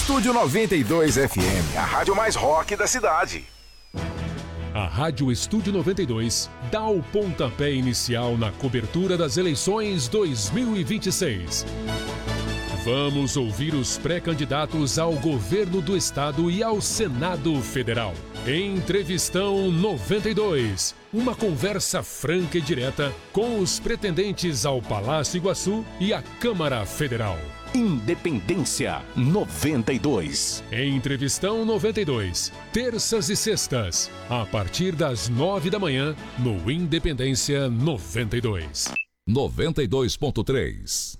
Estúdio 92 FM, a rádio mais rock da cidade. A Rádio Estúdio 92 dá o pontapé inicial na cobertura das eleições 2026. Vamos ouvir os pré-candidatos ao governo do estado e ao Senado Federal. Entrevistão 92. Uma conversa franca e direta com os pretendentes ao Palácio Iguaçu e à Câmara Federal. Independência 92. Entrevistão 92. Terças e sextas, a partir das 9 da manhã, no Independência 92. 92.3.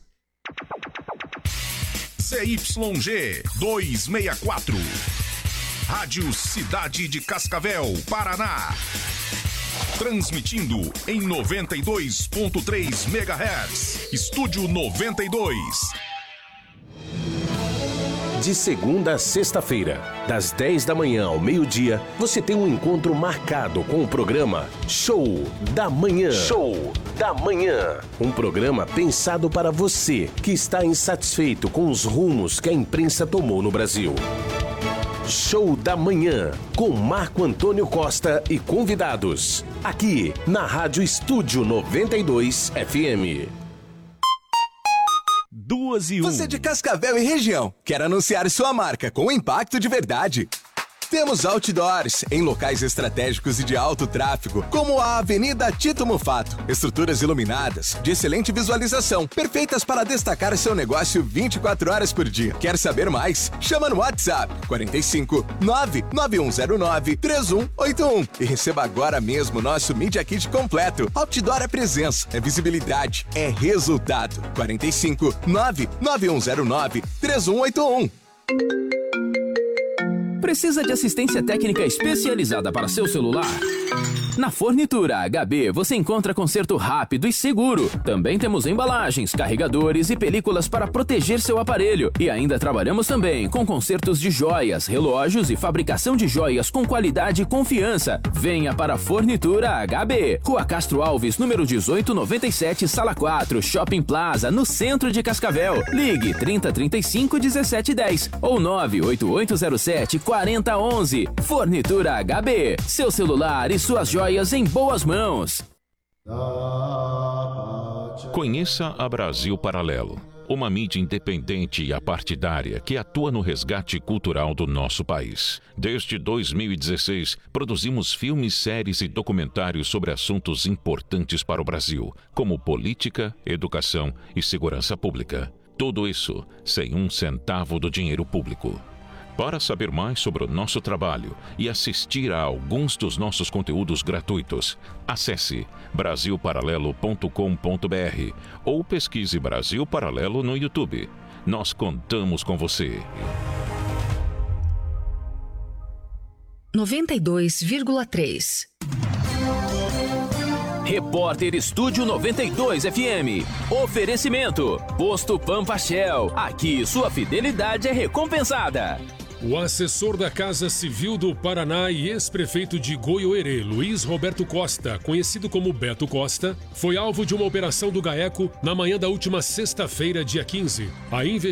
CYG 264. Rádio Cidade de Cascavel, Paraná. Transmitindo em 92.3 MHz. Estúdio 92. De segunda a sexta-feira, das 10 da manhã ao meio-dia, você tem um encontro marcado com o programa Show da Manhã. Show da Manhã. Um programa pensado para você que está insatisfeito com os rumos que a imprensa tomou no Brasil. Show da Manhã, com Marco Antônio Costa e convidados. Aqui, na Rádio Estúdio 92 FM. 2 e 1. Você de Cascavel e região, quer anunciar sua marca com impacto de verdade? Temos outdoors em locais estratégicos e de alto tráfego, como a Avenida Tito Mufato. Estruturas iluminadas, de excelente visualização, perfeitas para destacar seu negócio 24 horas por dia. Quer saber mais? Chama no WhatsApp 45 99109 3181 e receba agora mesmo nosso Media Kit completo. Outdoor é presença, é visibilidade, é resultado. 45 99109 3181. Precisa de assistência técnica especializada para seu celular? Na Fornitura HB você encontra conserto rápido e seguro. Também temos embalagens, carregadores e películas para proteger seu aparelho. E ainda trabalhamos também com consertos de joias, relógios e fabricação de joias com qualidade e confiança. Venha para a Fornitura HB, Rua Castro Alves, número 1897, Sala 4, Shopping Plaza, no centro de Cascavel. Ligue 3035 1710 ou 98807 4011. Fornitura HB, seu celular e suas joias em boas mãos. Conheça a Brasil Paralelo, uma mídia independente e apartidária que atua no resgate cultural do nosso país. Desde 2016, produzimos filmes, séries e documentários sobre assuntos importantes para o Brasil, como política, educação e segurança pública. Tudo isso sem um centavo do dinheiro público. Para saber mais sobre o nosso trabalho e assistir a alguns dos nossos conteúdos gratuitos, acesse brasilparalelo.com.br ou pesquise Brasil Paralelo no YouTube. Nós contamos com você. 92,3. Repórter Estúdio 92 FM. Oferecimento: Posto Pampa Shell. Aqui sua fidelidade é recompensada. O assessor da Casa Civil do Paraná e ex-prefeito de Goiôerê, Luiz Roberto Costa, conhecido como Beto Costa, foi alvo de uma operação do GAECO na manhã da última sexta-feira, dia 15. A